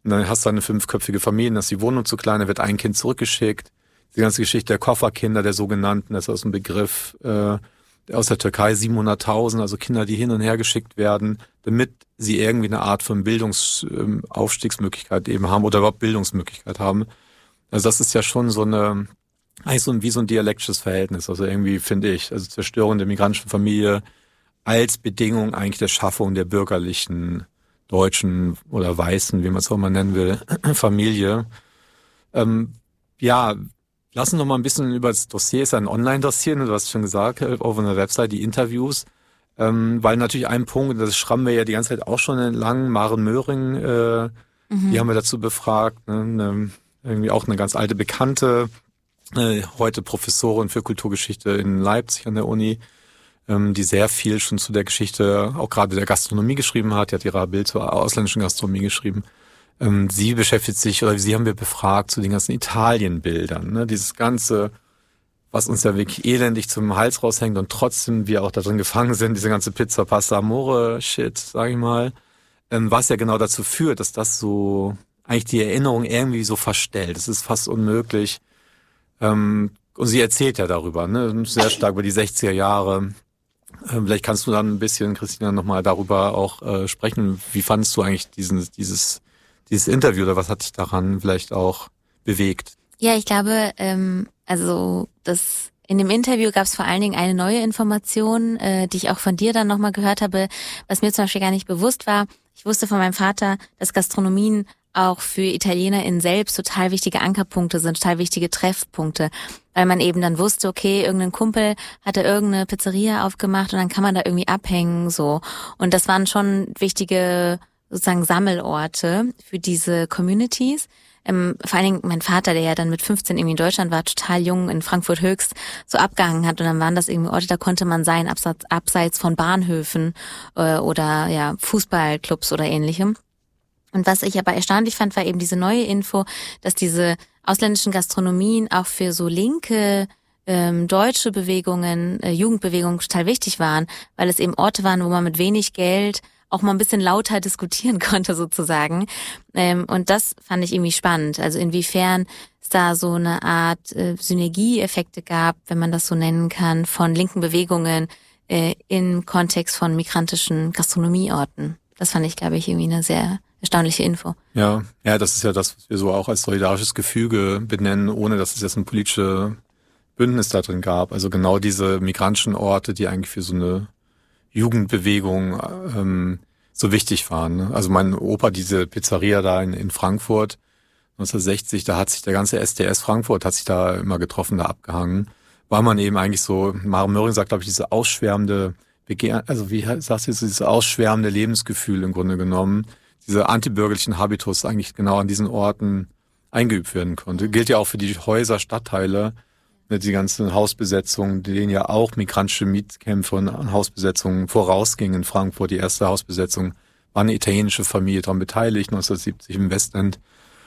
Und dann hast du eine 5-köpfige Familie, dann ist die Wohnung zu klein, da wird ein Kind zurückgeschickt. Die ganze Geschichte der Kofferkinder, der sogenannten, das ist aus dem Begriff aus der Türkei, 700.000, also Kinder, die hin und her geschickt werden, damit sie irgendwie eine Art von Bildungsaufstiegsmöglichkeit eben haben oder überhaupt Bildungsmöglichkeit haben. Also das ist ja schon so eine, eigentlich so wie so ein dialektisches Verhältnis, also irgendwie finde ich, also Zerstörung der migrantischen Familie als Bedingung eigentlich der Schaffung der bürgerlichen deutschen oder weißen, wie man es auch mal nennen will, Familie. Lass uns noch mal ein bisschen über das Dossier, ist ein Online-Dossier, du hast schon gesagt, auf einer Website, die Interviews, weil natürlich ein Punkt, das schrammen wir ja die ganze Zeit auch schon entlang, Maren Möhring, die haben wir dazu befragt, ne, irgendwie auch eine ganz alte Bekannte, heute Professorin für Kulturgeschichte in Leipzig an der Uni, die sehr viel schon zu der Geschichte, auch gerade der Gastronomie geschrieben hat, die hat ihre Bild zur ausländischen Gastronomie geschrieben. Sie beschäftigt sich, oder sie haben wir befragt zu den ganzen Italienbildern, ne? Dieses Ganze, was uns ja wirklich elendig zum Hals raushängt und trotzdem wir auch da drin gefangen sind, diese ganze Pizza, Pasta, Amore, Shit, sag ich mal, was ja genau dazu führt, dass das so, eigentlich die Erinnerung irgendwie so verstellt. Es ist fast unmöglich. Und sie erzählt ja darüber, ne? Sehr stark über die 60er Jahre. Vielleicht kannst du dann ein bisschen, Christina, nochmal darüber auch sprechen. Wie fandest du eigentlich dieses Interview oder was hat dich daran vielleicht auch bewegt? Ja, ich glaube, also das in dem Interview gab es vor allen Dingen eine neue Information, die ich auch von dir dann nochmal gehört habe, was mir zum Beispiel gar nicht bewusst war. Ich wusste von meinem Vater, dass Gastronomien auch für ItalienerInnen selbst total wichtige Ankerpunkte sind, total wichtige Treffpunkte, weil man eben dann wusste, okay, irgendein Kumpel hatte irgendeine Pizzeria aufgemacht und dann kann man da irgendwie abhängen, so. Und das waren schon wichtige sozusagen Sammelorte für diese Communities. Vor allen Dingen mein Vater, der ja dann mit 15 irgendwie in Deutschland war, total jung in Frankfurt Höchst so abgehangen hat und dann waren das irgendwie Orte, da konnte man sein, abseits von Bahnhöfen oder ja Fußballclubs oder ähnlichem. Und was ich aber erstaunlich fand, war eben diese neue Info, dass diese ausländischen Gastronomien auch für so linke deutsche Bewegungen, Jugendbewegungen total wichtig waren, weil es eben Orte waren, wo man mit wenig Geld auch mal ein bisschen lauter diskutieren konnte sozusagen. Und das fand ich irgendwie spannend. Also inwiefern es da so eine Art Synergieeffekte gab, wenn man das so nennen kann, von linken Bewegungen im Kontext von migrantischen Gastronomieorten. Das fand ich, glaube ich, irgendwie eine sehr erstaunliche Info. Ja, das ist ja das, was wir so auch als solidarisches Gefüge benennen, ohne dass es jetzt ein politisches Bündnis da drin gab. Also genau diese migrantischen Orte, die eigentlich für so eine Jugendbewegung so wichtig waren. Ne? Also mein Opa, diese Pizzeria da in Frankfurt, 1960, da hat sich der ganze SDS Frankfurt hat sich da immer getroffen, da abgehangen. Weil man eben eigentlich so, Maren Möhring sagt, glaube ich, diese ausschwärmende also wie sagst du, dieses ausschwärmende Lebensgefühl im Grunde genommen, diese antibürgerlichen Habitus eigentlich genau an diesen Orten eingeübt werden konnte. Gilt ja auch für die Häuser, Stadtteile, mit die ganzen Hausbesetzungen, denen ja auch migrantische Mietkämpfe und Hausbesetzungen vorausgingen in Frankfurt. Die erste Hausbesetzung war eine italienische Familie daran beteiligt, 1970 im Westend.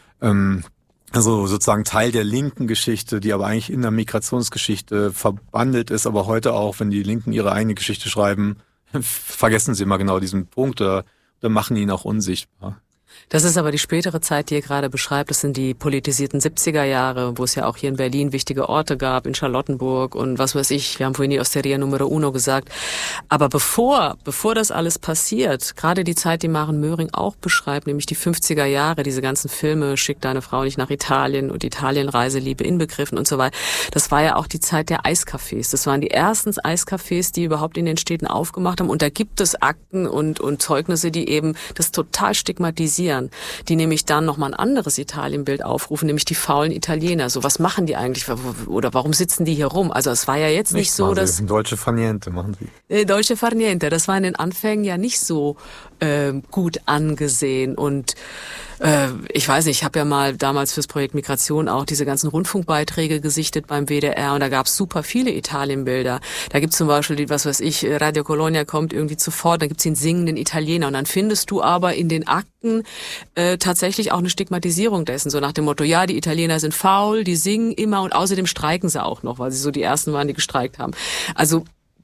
Also sozusagen Teil der linken Geschichte, die aber eigentlich in der Migrationsgeschichte verbandelt ist, aber heute auch, wenn die Linken ihre eigene Geschichte schreiben, vergessen sie immer genau diesen Punkt oder machen ihn auch unsichtbar. Das ist aber die spätere Zeit, die ihr gerade beschreibt. Das sind die politisierten 70er Jahre, wo es ja auch hier in Berlin wichtige Orte gab, in Charlottenburg und was weiß ich. Wir haben vorhin die Osteria Numero Uno gesagt. Aber bevor das alles passiert, gerade die Zeit, die Maren Möhring auch beschreibt, nämlich die 50er Jahre, diese ganzen Filme, Schick deine Frau nicht nach Italien und Italienreise, Liebe inbegriffen und so weiter. Das war ja auch die Zeit der Eiscafés. Das waren die ersten Eiscafés, die überhaupt in den Städten aufgemacht haben. Und da gibt es Akten und Zeugnisse, die eben das total stigmatisieren, die nämlich dann nochmal ein anderes Italienbild aufrufen, nämlich die faulen Italiener. So, was machen die eigentlich? Oder warum sitzen die hier rum? Also es war ja jetzt nicht so, dass... Dolce far niente machen sie. Dolce far niente, das war in den Anfängen ja nicht so gut angesehen. Und ich weiß nicht, ich habe ja mal damals fürs Projekt Migration auch diese ganzen Rundfunkbeiträge gesichtet beim WDR und da gab es super viele Italienbilder. Da gibt's zum Beispiel, Radio Colonia kommt irgendwie zuvor, da gibt's den singenden Italiener und dann findest du aber in den Akten tatsächlich auch eine Stigmatisierung dessen, so nach dem Motto, ja, die Italiener sind faul, die singen immer und außerdem streiken sie auch noch, weil sie so die ersten waren, die gestreikt haben. Also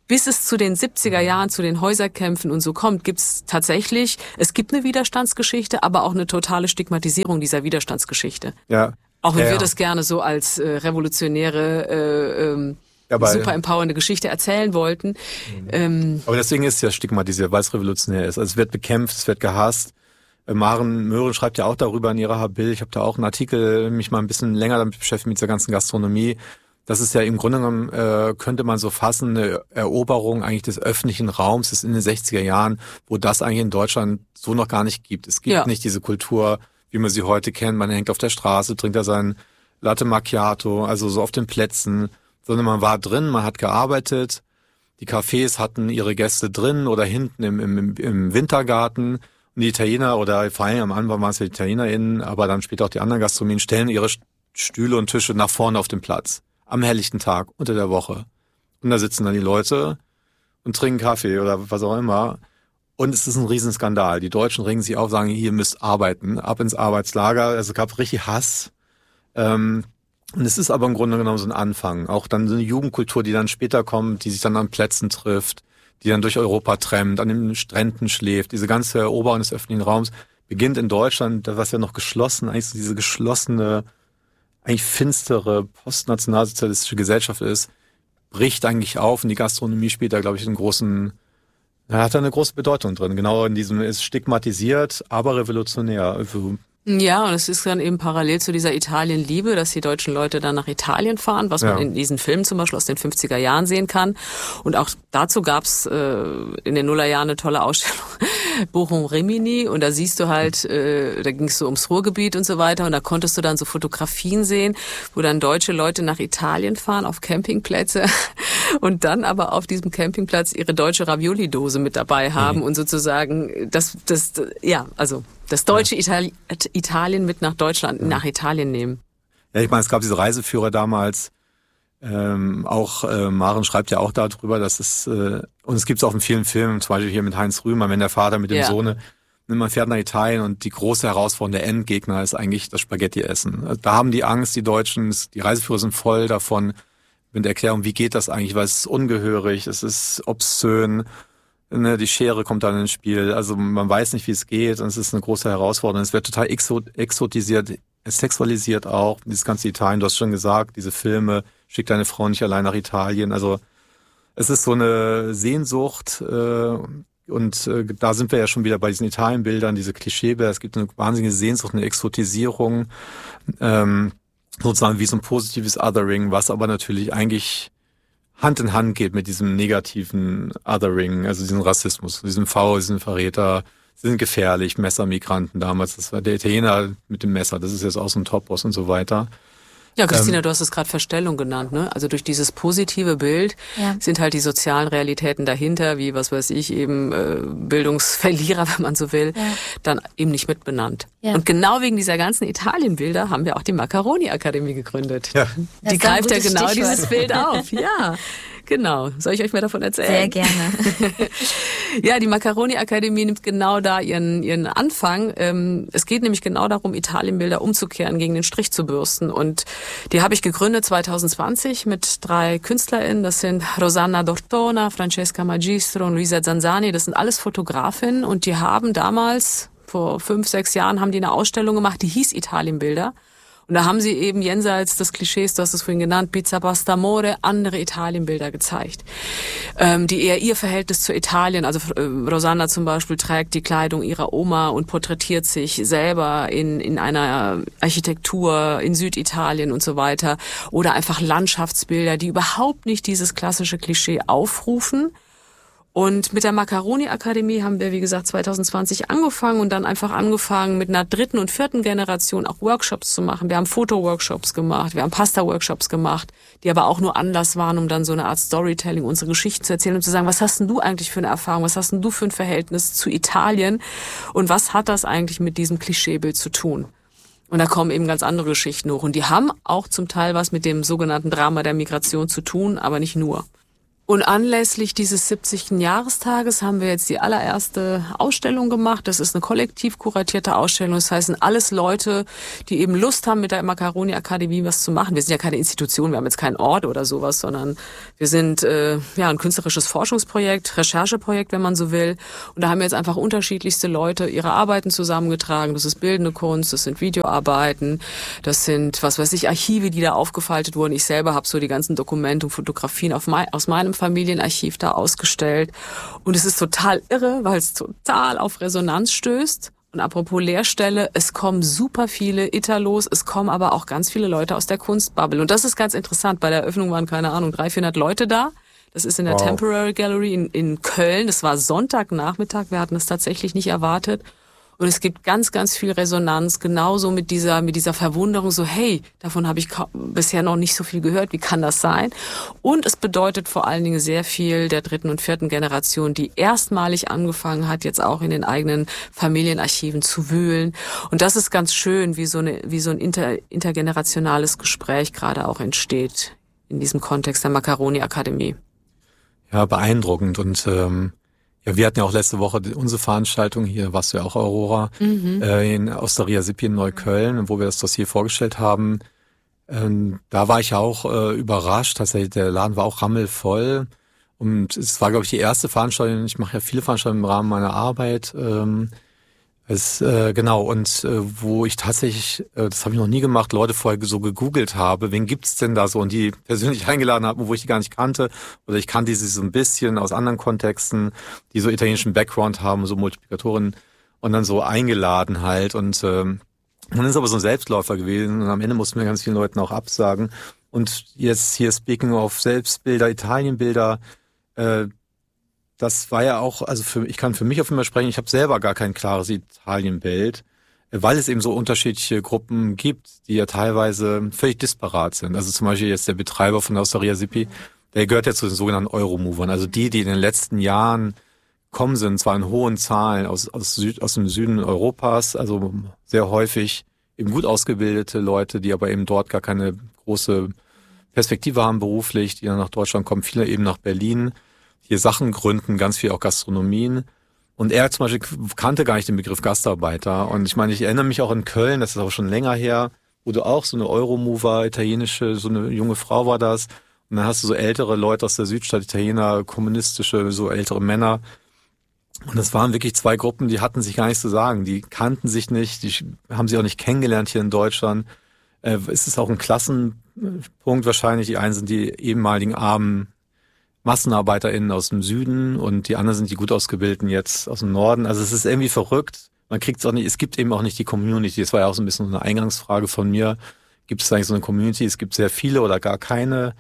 bis es zu den 70er Jahren, zu den Häuserkämpfen und so kommt, es gibt eine Widerstandsgeschichte, aber auch eine totale Stigmatisierung dieser Widerstandsgeschichte. Ja. Auch wenn wir das gerne so als revolutionäre, super empowernde Geschichte erzählen wollten. Aber deswegen ist es ja stigmatisiert, weil es revolutionär ist. Also es wird bekämpft, es wird gehasst. Maren Möhren schreibt ja auch darüber in ihrer Habil. Ich habe da auch einen Artikel, mich mal ein bisschen länger damit beschäftigt, mit dieser ganzen Gastronomie. Das ist ja im Grunde genommen, könnte man so fassen, eine Eroberung eigentlich des öffentlichen Raums. Das ist in den 60er Jahren, wo das eigentlich in Deutschland so noch gar nicht gibt. Es gibt nicht diese Kultur, wie man sie heute kennt. Man hängt auf der Straße, trinkt da sein Latte Macchiato, also so auf den Plätzen. Sondern man war drin, man hat gearbeitet. Die Cafés hatten ihre Gäste drin oder hinten im Wintergarten. Und die Italiener, oder vor allem am Anfang waren es die ItalienerInnen, aber dann später auch die anderen Gastronomien, stellen ihre Stühle und Tische nach vorne auf den Platz. Am helllichten Tag, unter der Woche. Und da sitzen dann die Leute und trinken Kaffee oder was auch immer. Und es ist ein Riesenskandal. Die Deutschen regen sich auf, sagen, ihr müsst arbeiten, ab ins Arbeitslager. Also es gab richtig Hass. Und es ist aber im Grunde genommen so ein Anfang. Auch dann so eine Jugendkultur, die dann später kommt, die sich dann an Plätzen trifft, die dann durch Europa trennt, an den Stränden schläft. Diese ganze Eroberung des öffentlichen Raums beginnt in Deutschland, was ja noch geschlossen, eigentlich so diese geschlossene, eigentlich finstere postnationalsozialistische Gesellschaft ist, bricht eigentlich auf und die Gastronomie spielt da, glaube ich, hat da eine große Bedeutung drin. Genau in diesem, ist stigmatisiert, aber revolutionär. Ja, und es ist dann eben parallel zu dieser Italien-Liebe, dass die deutschen Leute dann nach Italien fahren, was man in diesen Filmen zum Beispiel aus den 50er Jahren sehen kann. Und auch dazu gab's in den Nullerjahren eine tolle Ausstellung, Bochum-Rimini. Und da siehst du halt, da ging es so ums Ruhrgebiet und so weiter. Und da konntest du dann so Fotografien sehen, wo dann deutsche Leute nach Italien fahren, auf Campingplätze. Und dann aber auf diesem Campingplatz ihre deutsche Ravioli-Dose mit dabei haben und sozusagen das deutsche Italien mit nach Deutschland, nach Italien nehmen. Ja, ich meine, es gab diese Reiseführer damals. Maren schreibt ja auch darüber, dass es, und es gibt es auch in vielen Filmen, zum Beispiel hier mit Heinz Rühmann, wenn der Vater mit dem Sohn, man fährt nach Italien und die große Herausforderung, der Endgegner ist eigentlich das Spaghetti-Essen. Da haben die Angst, die Deutschen, die Reiseführer sind voll davon, mit der Erklärung, wie geht das eigentlich, weil es ist ungehörig, es ist obszön, ne, die Schere kommt dann ins Spiel, also man weiß nicht, wie es geht und es ist eine große Herausforderung. Es wird total exotisiert, sexualisiert auch, dieses ganze Italien, du hast schon gesagt, diese Filme, schick deine Frau nicht allein nach Italien, also es ist so eine Sehnsucht und da sind wir ja schon wieder bei diesen Italienbildern, diese Klischeebilder, es gibt eine wahnsinnige Sehnsucht, eine Exotisierung, sozusagen wie so ein positives Othering, was aber natürlich eigentlich Hand in Hand geht mit diesem negativen Othering, also diesem Rassismus, diesem V, diesen Verräter, sie sind gefährlich, Messermigranten damals, das war der Italiener mit dem Messer, das ist jetzt auch so ein Topos und so weiter. Ja, Christina, du hast es gerade Verstellung genannt, ne? Also durch dieses positive Bild sind halt die sozialen Realitäten dahinter, wie, was weiß ich, eben Bildungsverlierer, wenn man so will, dann eben nicht mitbenannt. Ja. Und genau wegen dieser ganzen Italienbilder haben wir auch die Macaroni-Akademie gegründet. Ja. Die greift ja genau dieses Bild auf. Ja, genau. Soll ich euch mehr davon erzählen? Sehr gerne. Ja, die Macaroni-Akademie nimmt genau da ihren Anfang. Es geht nämlich genau darum, Italienbilder umzukehren, gegen den Strich zu bürsten. Und die habe ich gegründet 2020 mit 3 KünstlerInnen. Das sind Rosanna Dortona, Francesca Magistro und Luisa Zanzani. Das sind alles Fotografinnen und die haben damals, vor 5, 6 Jahren, haben die eine Ausstellung gemacht, die hieß Italienbilder. Und da haben sie eben jenseits des Klischees, du hast es vorhin genannt, Pizza, Pasta, Amore, andere Italienbilder gezeigt, die eher ihr Verhältnis zu Italien, also Rosanna zum Beispiel trägt die Kleidung ihrer Oma und porträtiert sich selber in einer Architektur in Süditalien und so weiter, oder einfach Landschaftsbilder, die überhaupt nicht dieses klassische Klischee aufrufen. Und mit der Macaroni-Akademie haben wir, wie gesagt, 2020 angefangen und dann einfach angefangen, mit einer 3. und 4. Generation auch Workshops zu machen. Wir haben Foto-Workshops gemacht, wir haben Pasta-Workshops gemacht, die aber auch nur Anlass waren, um dann so eine Art Storytelling, unsere Geschichten zu erzählen und zu sagen, was hast denn du eigentlich für eine Erfahrung, was hast denn du für ein Verhältnis zu Italien und was hat das eigentlich mit diesem Klischeebild zu tun? Und da kommen eben ganz andere Geschichten hoch und die haben auch zum Teil was mit dem sogenannten Drama der Migration zu tun, aber nicht nur. Und anlässlich dieses 70. Jahrestages haben wir jetzt die allererste Ausstellung gemacht. Das ist eine kollektiv kuratierte Ausstellung. Das heißt, alles Leute, die eben Lust haben, mit der Macaroni Akademie was zu machen. Wir sind ja keine Institution, wir haben jetzt keinen Ort oder sowas, sondern wir sind ein künstlerisches Forschungsprojekt, Rechercheprojekt, wenn man so will. Und da haben wir jetzt einfach unterschiedlichste Leute ihre Arbeiten zusammengetragen. Das ist bildende Kunst, das sind Videoarbeiten, das sind, Archive, die da aufgefaltet wurden. Ich selber habe so die ganzen Dokumente und Fotografien aus meinem Familienarchiv da ausgestellt. Und es ist total irre, weil es total auf Resonanz stößt. Und apropos Lehrstelle, es kommen super viele Italos, es kommen aber auch ganz viele Leute aus der Kunstbubble. Und das ist ganz interessant. Bei der Eröffnung waren, 300-400 Leute da. Das ist in der Temporary Gallery in Köln. Das war Sonntagnachmittag. Wir hatten es tatsächlich nicht erwartet. Und es gibt ganz, ganz viel Resonanz, genauso mit dieser Verwunderung, so hey, davon habe ich bisher noch nicht so viel gehört, wie kann das sein? Und es bedeutet vor allen Dingen sehr viel der 3. und 4. Generation, die erstmalig angefangen hat, jetzt auch in den eigenen Familienarchiven zu wühlen. Und das ist ganz schön, wie so ein intergenerationales Gespräch gerade auch entsteht in diesem Kontext der Macaroni Akademie. Ja, beeindruckend. Und wir hatten ja auch letzte Woche unsere Veranstaltung, hier warst du ja auch, Aurora, in Osteria Sippi in Neukölln, wo wir das Dossier vorgestellt haben. Da war ich ja auch überrascht, tatsächlich, der Laden war auch rammelvoll. Und es war, glaube ich, die erste Veranstaltung, ich mache ja viele Veranstaltungen im Rahmen meiner Arbeit. Wo ich tatsächlich, das habe ich noch nie gemacht, Leute vorher so gegoogelt habe, wen gibt's denn da so, und die persönlich eingeladen habe, wo ich die gar nicht kannte, oder ich kannte sie so ein bisschen aus anderen Kontexten, die so italienischen Background haben, so Multiplikatoren, und dann so eingeladen halt, und dann ist aber so ein Selbstläufer gewesen, und am Ende mussten wir ganz vielen Leuten auch absagen. Und jetzt hier, speaking of Selbstbilder, Italienbilder, das war ja auch, also ich kann für mich auf jeden Fall sprechen, ich habe selber gar kein klares Italienbild, weil es eben so unterschiedliche Gruppen gibt, die ja teilweise völlig disparat sind. Also zum Beispiel jetzt der Betreiber von der Osteria Sippi, der gehört ja zu den sogenannten Euromovern, also die in den letzten Jahren kommen sind, zwar in hohen Zahlen aus dem Süden Europas, also sehr häufig eben gut ausgebildete Leute, die aber eben dort gar keine große Perspektive haben beruflich, die dann nach Deutschland kommen, viele eben nach Berlin, hier Sachen gründen, ganz viel auch Gastronomien. Und er zum Beispiel kannte gar nicht den Begriff Gastarbeiter. Und ich meine, ich erinnere mich auch in Köln, das ist auch schon länger her, wo du auch so eine Euromover, italienische, so eine junge Frau war das. Und dann hast du so ältere Leute aus der Südstadt, Italiener, kommunistische, so ältere Männer. Und das waren wirklich zwei Gruppen, die hatten sich gar nichts zu sagen. Die kannten sich nicht, die haben sich auch nicht kennengelernt hier in Deutschland. Es ist auch ein Klassenpunkt wahrscheinlich. Die einen sind die ehemaligen armen MassenarbeiterInnen aus dem Süden und die anderen sind die gut ausgebildeten jetzt aus dem Norden. Also es ist irgendwie verrückt. Man kriegt es auch nicht, es gibt eben auch nicht die Community. Das war ja auch so ein bisschen eine Eingangsfrage von mir. Gibt es eigentlich so eine Community? Es gibt sehr viele oder gar keine.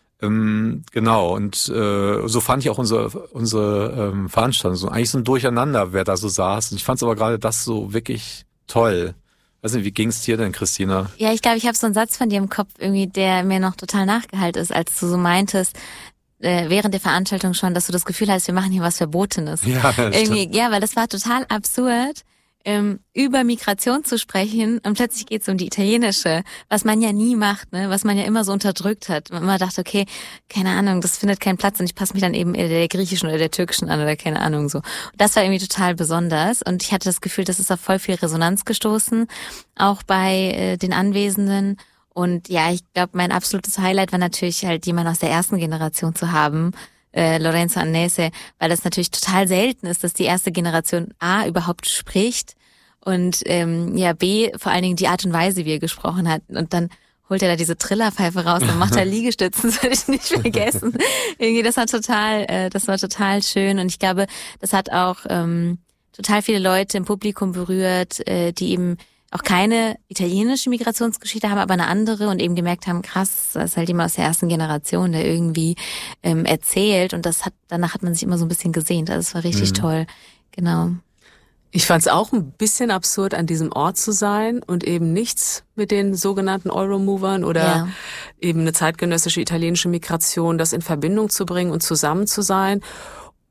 Genau, und so fand ich auch unsere Veranstaltung. So, eigentlich so ein Durcheinander, wer da so saß. Und ich fand es aber gerade das so wirklich toll. Weiß nicht, wie ging's dir denn, Christina? Ja, ich glaube, ich habe so einen Satz von dir im Kopf irgendwie, der mir noch total nachgehalten ist, als du so meintest, während der Veranstaltung schon, dass du das Gefühl hast, wir machen hier was Verbotenes. Ja, irgendwie, ja, weil das war total absurd, über Migration zu sprechen, und plötzlich geht es um die italienische, was man ja nie macht, ne, was man ja immer so unterdrückt hat. Man immer dachte, okay, keine Ahnung, das findet keinen Platz, und ich passe mich dann eben der griechischen oder der türkischen an oder keine Ahnung so. Und das war irgendwie total besonders, und ich hatte das Gefühl, das ist auf voll viel Resonanz gestoßen, auch bei den Anwesenden. Und ja, ich glaube, mein absolutes Highlight war natürlich halt jemand aus der ersten Generation zu haben, Lorenzo Annese, weil das natürlich total selten ist, dass die erste Generation A überhaupt spricht und B, vor allen Dingen die Art und Weise, wie er gesprochen hat. Und dann holt er da diese Trillerpfeife raus und macht da Liegestützen, das werde ich nicht vergessen. Irgendwie, das war total schön, und ich glaube, das hat auch total viele Leute im Publikum berührt, die eben auch keine italienische Migrationsgeschichte haben, aber eine andere, und eben gemerkt haben, krass, das ist halt jemand aus der ersten Generation, der irgendwie erzählt, und danach hat man sich immer so ein bisschen gesehnt. Also es war richtig toll. Genau. Ich fand es auch ein bisschen absurd, an diesem Ort zu sein und eben nichts mit den sogenannten Euromovern oder eben eine zeitgenössische italienische Migration, das in Verbindung zu bringen und zusammen zu sein.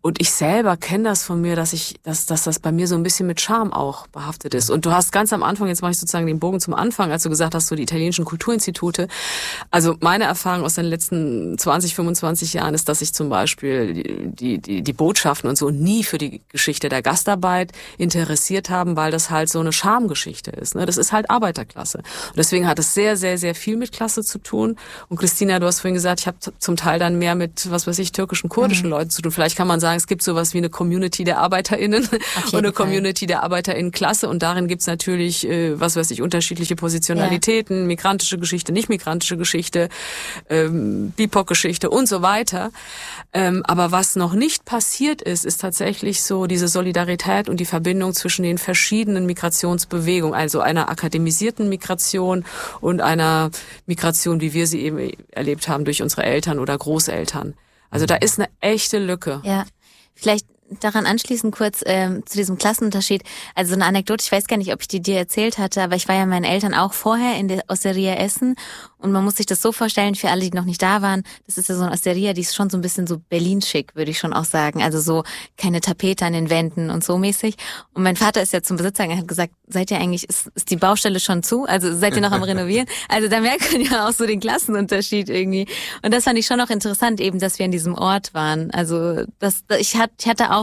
Und ich selber kenne das von mir, dass das bei mir so ein bisschen mit Charme auch behaftet ist. Und du hast ganz am Anfang, jetzt mache ich sozusagen den Bogen zum Anfang, als du gesagt hast, so die italienischen Kulturinstitute. Also meine Erfahrung aus den letzten 20, 25 Jahren ist, dass ich zum Beispiel die Botschaften und so nie für die Geschichte der Gastarbeit interessiert haben, weil das halt so eine Schamgeschichte ist. Ne? Das ist halt Arbeiterklasse. Und deswegen hat es sehr, sehr, sehr viel mit Klasse zu tun. Und Christina, du hast vorhin gesagt, ich habe zum Teil dann mehr mit, was weiß ich, türkischen, kurdischen Leuten zu tun. Vielleicht kann man sagen, es gibt sowas wie eine Community der ArbeiterInnen und eine Community der ArbeiterInnen-Klasse und darin gibt's natürlich, was weiß ich, unterschiedliche Positionalitäten, migrantische Geschichte, nicht migrantische Geschichte, BIPOC-Geschichte und so weiter. Aber was noch nicht passiert ist tatsächlich so diese Solidarität und die Verbindung zwischen den verschiedenen Migrationsbewegungen, also einer akademisierten Migration und einer Migration, wie wir sie eben erlebt haben durch unsere Eltern oder Großeltern. Also da ist eine echte Lücke. Ja, vielleicht daran anschließend kurz zu diesem Klassenunterschied. Also eine Anekdote, ich weiß gar nicht, ob ich die dir erzählt hatte, aber ich war ja meinen Eltern auch vorher in der Osteria essen und man muss sich das so vorstellen, für alle, die noch nicht da waren, das ist ja so eine Osteria, die ist schon so ein bisschen so Berlin-schick, würde ich schon auch sagen. Also so keine Tapete an den Wänden und so mäßig. Und mein Vater ist ja zum Besitzer gegangen, hat gesagt, seid ihr eigentlich, ist die Baustelle schon zu? Also seid ihr noch am Renovieren? Also da merkt man ja auch so den Klassenunterschied irgendwie. Und das fand ich schon auch interessant, eben, dass wir in diesem Ort waren. Also ich hatte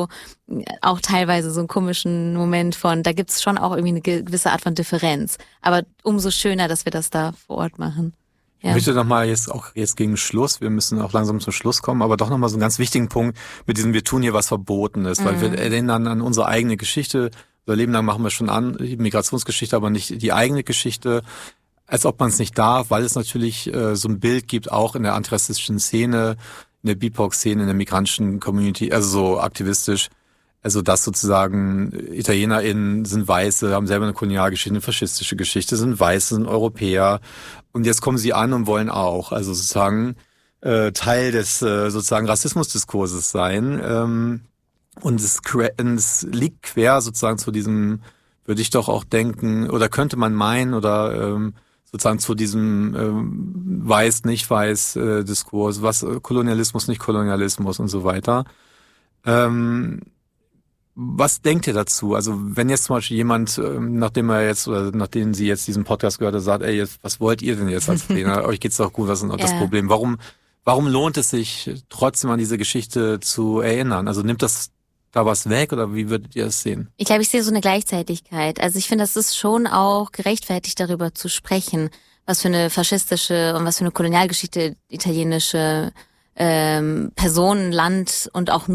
auch teilweise so einen komischen Moment von, da gibt's schon auch irgendwie eine gewisse Art von Differenz. Aber umso schöner, dass wir das da vor Ort machen. Ja. Ich möchte nochmal jetzt gegen Schluss, wir müssen auch langsam zum Schluss kommen, aber doch nochmal so einen ganz wichtigen Punkt mit diesem, wir tun hier was Verbotenes, weil wir erinnern an unsere eigene Geschichte. Unser Leben lang machen wir schon an, die Migrationsgeschichte, aber nicht die eigene Geschichte, als ob man es nicht darf, weil es natürlich so ein Bild gibt, auch in der antirassistischen Szene, in der BIPOC-Szene, in der migrantischen Community, also so aktivistisch, also dass sozusagen ItalienerInnen sind Weiße, haben selber eine Kolonialgeschichte, eine faschistische Geschichte, sind Weiße, sind Europäer und jetzt kommen sie an und wollen auch, also sozusagen Teil des sozusagen Rassismusdiskurses sein und es liegt quer sozusagen zu diesem, würde ich doch auch denken, oder könnte man meinen oder sozusagen zu diesem Weiß-nicht-Weiß-Diskurs, was Kolonialismus, nicht Kolonialismus und so weiter. Was denkt ihr dazu? Also wenn jetzt zum Beispiel jemand, nachdem Sie jetzt diesen Podcast gehört hat, sagt, ey, jetzt, was wollt ihr denn jetzt als Trainer? Euch geht's doch gut, was ist denn das Problem? Warum lohnt es sich trotzdem an diese Geschichte zu erinnern? Also nimmt das da was weg oder wie würdet ihr es sehen? Ich glaube, ich sehe so eine Gleichzeitigkeit. Also ich finde, das ist schon auch gerechtfertigt, darüber zu sprechen, was für eine faschistische und was für eine Kolonialgeschichte italienische Personen, Land und auch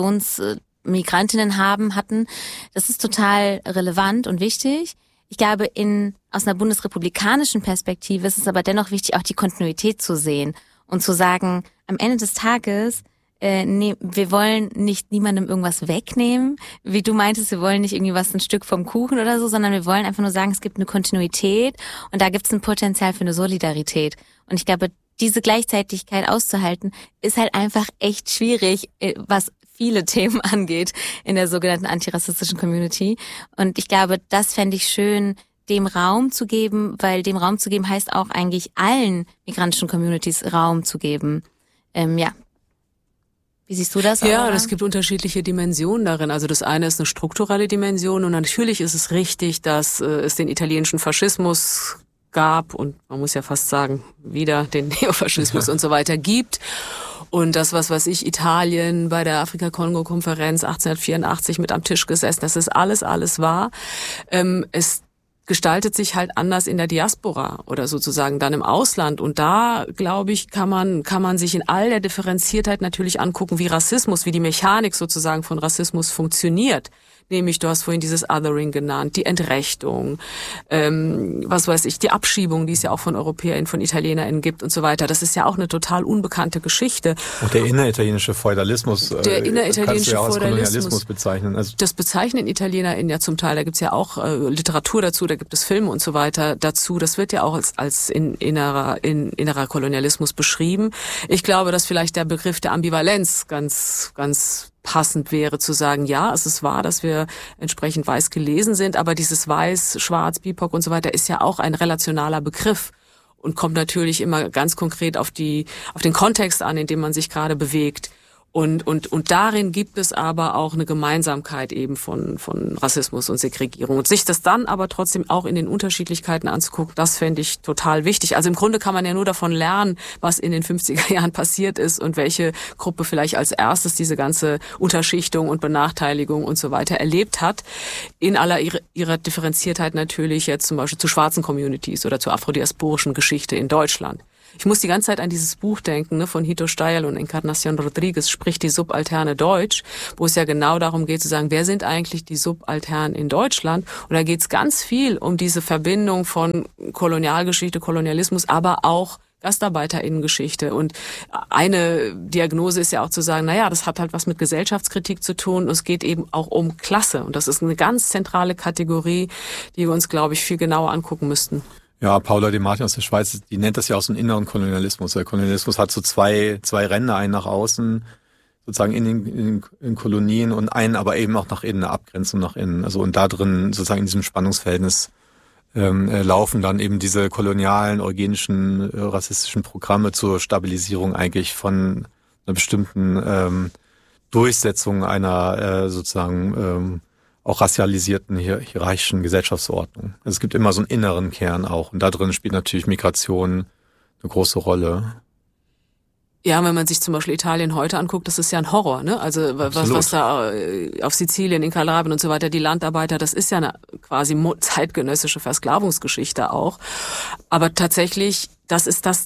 Migrantinnen hatten. Das ist total relevant und wichtig. Ich glaube, aus einer bundesrepublikanischen Perspektive ist es aber dennoch wichtig, auch die Kontinuität zu sehen und zu sagen, am Ende des Tages, wir wollen nicht niemandem irgendwas wegnehmen, wie du meintest, wir wollen nicht irgendwie ein Stück vom Kuchen oder so, sondern wir wollen einfach nur sagen, es gibt eine Kontinuität und da gibt es ein Potenzial für eine Solidarität. Und ich glaube, diese Gleichzeitigkeit auszuhalten, ist halt einfach echt schwierig, was viele Themen angeht in der sogenannten antirassistischen Community. Und ich glaube, das fände ich schön, dem Raum zu geben, weil dem Raum zu geben heißt auch eigentlich allen migrantischen Communities Raum zu geben. Ja. Wie siehst du das? Ja, es gibt unterschiedliche Dimensionen darin. Also das eine ist eine strukturelle Dimension und natürlich ist es richtig, dass es den italienischen Faschismus gab und man muss ja fast sagen, wieder den Neofaschismus und so weiter gibt. Und das, was weiß ich, Italien bei der Afrika-Kongo-Konferenz 1884 mit am Tisch gesessen, das ist alles wahr. Es gestaltet sich halt anders in der Diaspora oder sozusagen dann im Ausland. Und da, glaube ich, kann man sich in all der Differenziertheit natürlich angucken, wie Rassismus, wie die Mechanik sozusagen von Rassismus funktioniert. Nämlich, du hast vorhin dieses Othering genannt, die Entrechtung, was weiß ich, die Abschiebung, die es ja auch von EuropäerInnen, von ItalienerInnen gibt und so weiter. Das ist ja auch eine total unbekannte Geschichte. Und der inneritalienische Feudalismus, der inneritalienische kannst du ja auch als Feudalismus Kolonialismus bezeichnen. Also das bezeichnen ItalienerInnen ja zum Teil. Da gibt's ja auch Literatur dazu, da gibt es Filme und so weiter dazu. Das wird ja auch als innerer Kolonialismus beschrieben. Ich glaube, dass vielleicht der Begriff der Ambivalenz ganz passend wäre zu sagen, ja, es ist wahr, dass wir entsprechend weiß gelesen sind, aber dieses Weiß, Schwarz, BIPOC und so weiter ist ja auch ein relationaler Begriff und kommt natürlich immer ganz konkret auf den Kontext an, in dem man sich gerade bewegt. Und darin gibt es aber auch eine Gemeinsamkeit eben von Rassismus und Segregierung. Und sich das dann aber trotzdem auch in den Unterschiedlichkeiten anzugucken, das fände ich total wichtig. Also im Grunde kann man ja nur davon lernen, was in den 50er Jahren passiert ist und welche Gruppe vielleicht als erstes diese ganze Unterschichtung und Benachteiligung und so weiter erlebt hat. In aller ihrer Differenziertheit natürlich jetzt zum Beispiel zu schwarzen Communities oder zur afrodiasporischen Geschichte in Deutschland. Ich muss die ganze Zeit an dieses Buch denken, von Hito Steyerl und Encarnación Rodriguez, Spricht die Subalterne Deutsch, wo es ja genau darum geht zu sagen, wer sind eigentlich die Subalternen in Deutschland? Und da geht es ganz viel um diese Verbindung von Kolonialgeschichte, Kolonialismus, aber auch GastarbeiterInnengeschichte. Und eine Diagnose ist ja auch zu sagen, naja, das hat halt was mit Gesellschaftskritik zu tun und es geht eben auch um Klasse. Und das ist eine ganz zentrale Kategorie, die wir uns, glaube ich, viel genauer angucken müssten. Ja, Paula De Martin aus der Schweiz, die nennt das ja auch so einen inneren Kolonialismus. Der Kolonialismus hat so zwei Ränder, einen nach außen, sozusagen in den Kolonien und einen aber eben auch nach innen, eine Abgrenzung nach innen. Also und da drin, sozusagen in diesem Spannungsverhältnis, laufen dann eben diese kolonialen, eugenischen, rassistischen Programme zur Stabilisierung eigentlich von einer bestimmten Durchsetzung einer sozusagen auch racialisierten, hierarchischen Gesellschaftsordnung. Also es gibt immer so einen inneren Kern auch. Und da drin spielt natürlich Migration eine große Rolle. Ja, wenn man sich zum Beispiel Italien heute anguckt, das ist ja ein Horror, ne? Also was da auf Sizilien, in Kalabrien und so weiter, die Landarbeiter, das ist ja eine quasi zeitgenössische Versklavungsgeschichte auch. Aber tatsächlich, das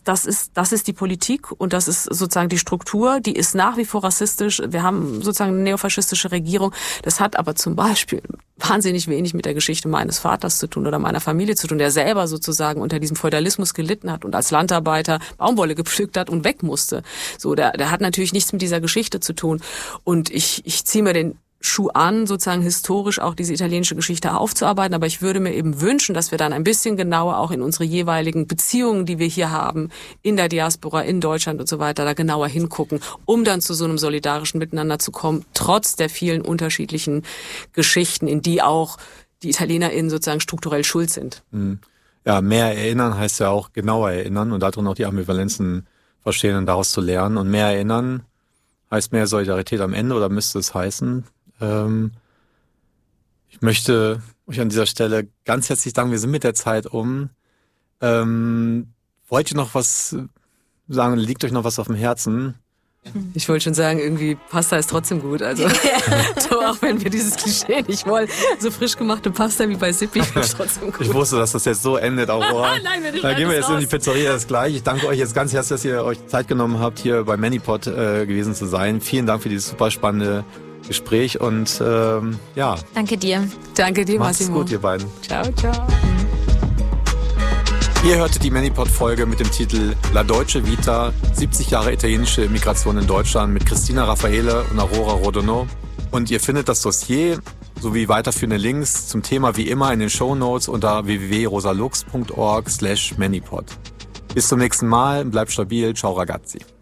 ist die Politik und das ist sozusagen die Struktur, die ist nach wie vor rassistisch. Wir haben sozusagen eine neofaschistische Regierung. Das hat aber zum Beispiel wahnsinnig wenig mit der Geschichte meines Vaters zu tun oder meiner Familie zu tun, der selber sozusagen unter diesem Feudalismus gelitten hat und als Landarbeiter Baumwolle gepflückt hat und weg musste. So, der hat natürlich nichts mit dieser Geschichte zu tun. Und ich ziehe mir den Schuh an, sozusagen historisch auch diese italienische Geschichte aufzuarbeiten. Aber ich würde mir eben wünschen, dass wir dann ein bisschen genauer auch in unsere jeweiligen Beziehungen, die wir hier haben, in der Diaspora, in Deutschland und so weiter, da genauer hingucken, um dann zu so einem solidarischen Miteinander zu kommen, trotz der vielen unterschiedlichen Geschichten, in die auch die ItalienerInnen sozusagen strukturell schuld sind. Ja, mehr erinnern heißt ja auch genauer erinnern und darin auch die Ambivalenzen verstehen und daraus zu lernen. Und mehr erinnern heißt mehr Solidarität am Ende oder müsste es heißen? Ich möchte euch an dieser Stelle ganz herzlich danken. Wir sind mit der Zeit um. Wollt ihr noch was sagen? Liegt euch noch was auf dem Herzen? Ich wollte schon sagen, irgendwie Pasta ist trotzdem gut. Also auch wenn wir dieses Klischee nicht wollen. So frisch gemachte Pasta wie bei Sippi ist trotzdem gut. Ich wusste, dass das jetzt so endet, Aurora. Nein, da gehen wir jetzt in die Pizzeria, das gleich. Ich danke euch jetzt ganz herzlich, dass ihr euch Zeit genommen habt, hier bei ManyPod gewesen zu sein. Vielen Dank für dieses super spannende Gespräch und ja. Danke dir. Danke dir, Macht's Massimo. gut, ihr beiden. Ciao, ciao. Ihr hörtet die ManyPod-Folge mit dem Titel La Dolce Vita, 70 Jahre italienische Migration in Deutschland mit Christina Raffaele und Aurora Rodonò. Und ihr findet das Dossier sowie weiterführende Links zum Thema wie immer in den Shownotes unter www.rosalux.org/ManyPod. Bis zum nächsten Mal, bleibt stabil, ciao ragazzi.